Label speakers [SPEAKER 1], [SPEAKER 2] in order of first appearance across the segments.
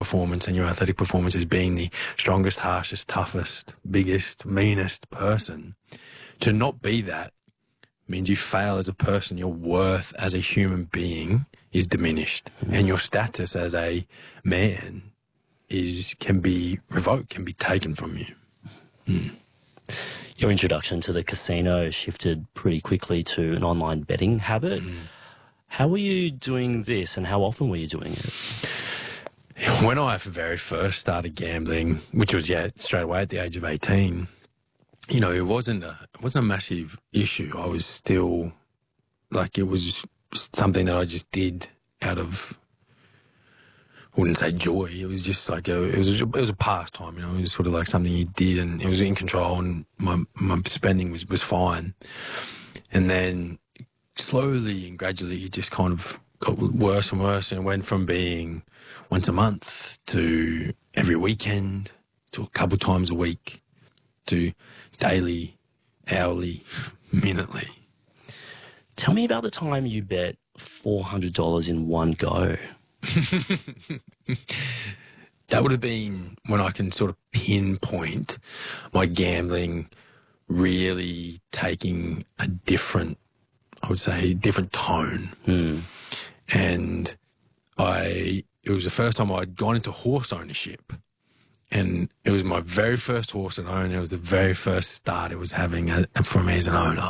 [SPEAKER 1] performance and your athletic performance as being the strongest, harshest, toughest, biggest, meanest person. To not be that means you fail as a person. Your worth as a human being is diminished, and your status as a man can be revoked, can be taken from you.
[SPEAKER 2] Your introduction to the casino shifted pretty quickly to an online betting habit. How were you doing this, and how often were you doing it?
[SPEAKER 1] When I very first started gambling, which was straight away at the age of 18, it wasn't a massive issue. I was still it was something that I just did out of, I wouldn't say joy. It was just it was a pastime. It was sort of like something you did, and it was in control, and my spending was fine. And then slowly and gradually, it just kind of got worse and worse, and it went from being once a month to every weekend to a couple times a week to daily, hourly, minutely.
[SPEAKER 2] Tell me about the time you bet $400 in one go.
[SPEAKER 1] That would have been when I can sort of pinpoint my gambling really taking a different, I would say, different tone. And it was the first time I'd gone into horse ownership. And it was my very first horse I'd owned. It was the very first start it was having for me as an owner.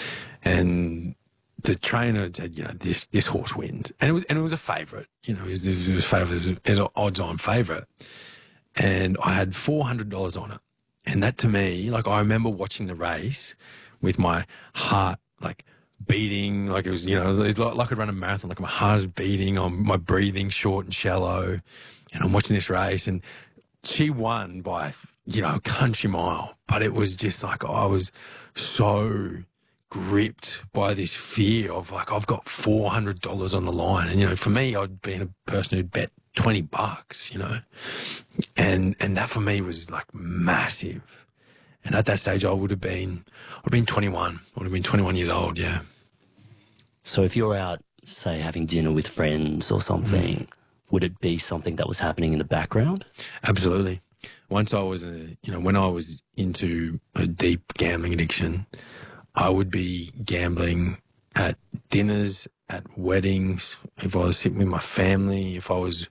[SPEAKER 1] And the trainer said, this horse wins. And it was a favourite. It was favourite as an odds-on favourite. And I had $400 on it. And that to me, I remember watching the race with my heart, beating, it was, it was like I'd run a marathon, my heart is beating, my breathing short and shallow. And I'm watching this race, and she won by, a country mile. But it was just I was so gripped by this fear of I've got $400 on the line. And, for me, I'd been a person who'd bet $20, and that for me was massive. And at that stage, I'd have been 21. I would have been 21 years old, yeah.
[SPEAKER 2] So if you're out, say, having dinner with friends or something, would it be something that was happening in the background?
[SPEAKER 1] Absolutely. Once I was, when I was into a deep gambling addiction, I would be gambling at dinners, at weddings, if I was sitting with my family, if I was,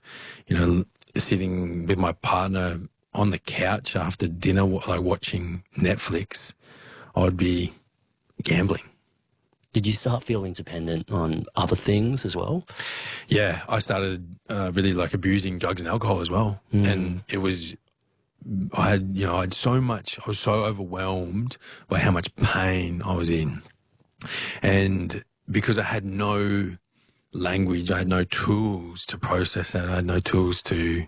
[SPEAKER 1] sitting with my partner on the couch after dinner, watching Netflix, I'd be gambling.
[SPEAKER 2] Did you start feeling dependent on other things as well?
[SPEAKER 1] Yeah, I started really abusing drugs and alcohol as well. And it was, I was so overwhelmed by how much pain I was in. And because I had no language, I had no tools to process that, I had no tools to,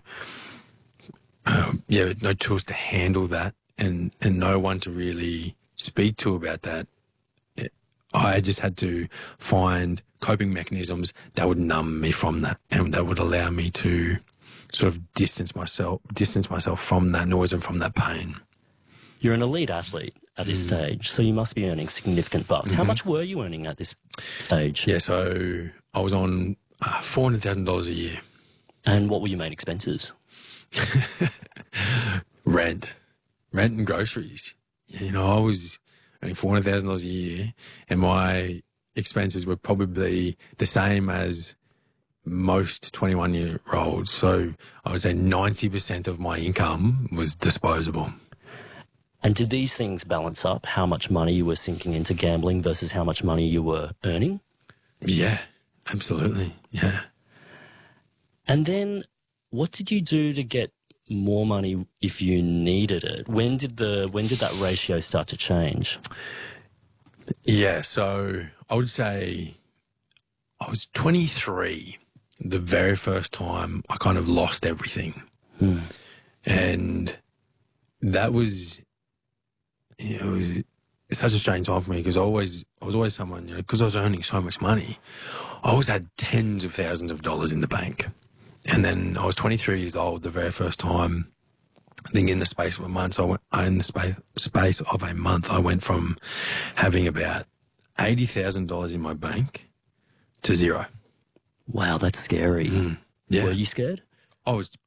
[SPEAKER 1] no tools to handle that, and no one to really speak to about that. I just had to find coping mechanisms that would numb me from that, and that would allow me to sort of distance myself from that noise and from that pain.
[SPEAKER 2] You're an elite athlete at this stage, so you must be earning significant bucks. How much were you earning at this stage?
[SPEAKER 1] Yeah, so I was on $400,000 a year.
[SPEAKER 2] And what were your main expenses?
[SPEAKER 1] Rent and groceries. I was earning $400,000 a year, and my expenses were probably the same as most 21-year-olds. So I would say 90% of my income was disposable.
[SPEAKER 2] And did these things balance up, how much money you were sinking into gambling versus how much money you were earning? Yeah,
[SPEAKER 1] absolutely, yeah.
[SPEAKER 2] And then what did you do to get more money if you needed it? When did that ratio start to change?
[SPEAKER 1] Yeah, so I would say I was 23 the very first time I kind of lost everything. And that was, it was such a strange time for me, because I was always someone, because I was earning so much money, I always had tens of thousands of dollars in the bank. And then I was 23 years old the very first time. I think in the space of a month, I went from having about $80,000 in my bank to zero.
[SPEAKER 2] Wow, that's scary.
[SPEAKER 1] Yeah.
[SPEAKER 2] Were you scared?
[SPEAKER 1] I was